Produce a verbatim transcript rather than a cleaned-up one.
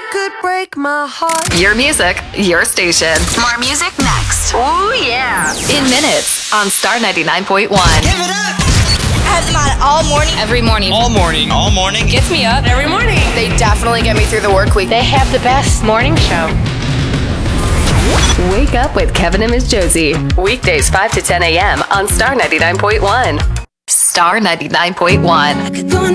could break my heart. Your music, your station. More music next. Ooh, yeah. In minutes on Star ninety-nine point one. Give it up! I have them on all morning. Every morning. All morning. All morning. Gets me up every morning. They definitely get me through the work week. They have the best morning show. Wake up with Kevin and Miss Josie. Weekdays five to ten a.m. on Star ninety-nine point one. Star ninety-nine point one.